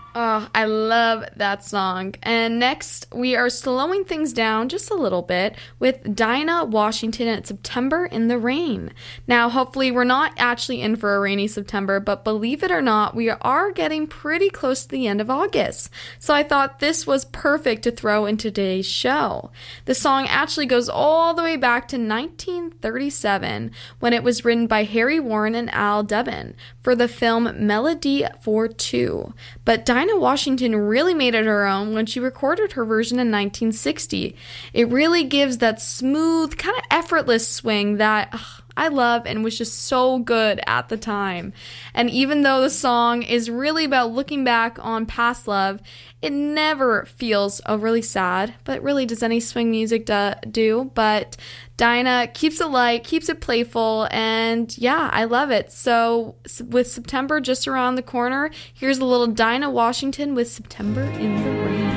Oh, I love that song. And next, we are slowing things down just a little bit with Dinah Washington at September in the Rain. Now, hopefully, we're not actually in for a rainy September, but believe it or not, we are getting pretty close to the end of August. So I thought this was perfect to throw in today's show. The song actually goes all the way back to 1937 when it was written by Harry Warren and Al Dubin for the film Melody for Two. But Dinah Washington really made it her own when she recorded her version in 1960. It really gives that smooth, kind of effortless swing that I love and was just so good at the time. And even though the song is really about looking back on past love, it never feels really sad, but really does any swing music do. But Dinah keeps it light, keeps it playful, and yeah, I love it. So with September just around the corner, here's a little Dinah Washington with September in the Rain.